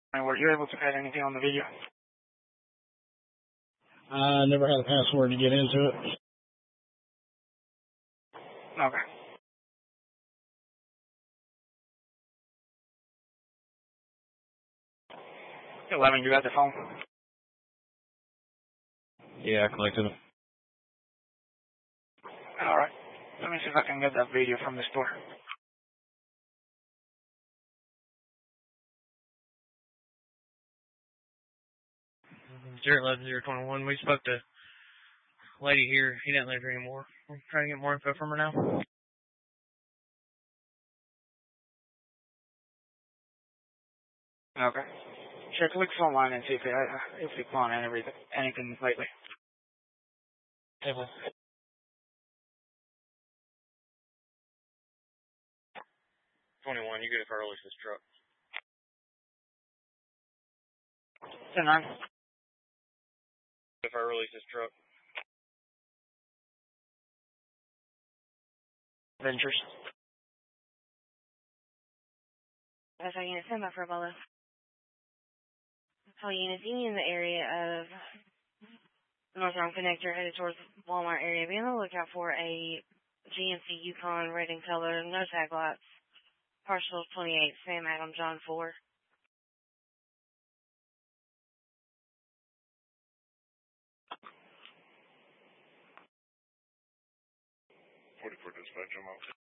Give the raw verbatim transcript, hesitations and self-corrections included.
And were you able to add anything on the video? I never had a password to get into it. Okay. eleven, you got the phone? Yeah, I collected it. Alright. Let me see if I can get that video from the store. zero eleven zero twenty-one. We spoke to a lady here. He doesn't live here anymore. We're trying to get more info from her now. Okay. Check links online and see if they, uh, if they found anything, anything lately. Table. twenty-one, you get it for release this truck. ten nine. If I release this truck. Ventures. That's our unit send for Bolo. All units, you in the area of North Arm Connector headed towards Walmart area. Be on the lookout for a G M C Yukon red in color, no tag lights. Parcel twenty-eight, Sam Adam John four. forty-four dispatch, I'm out.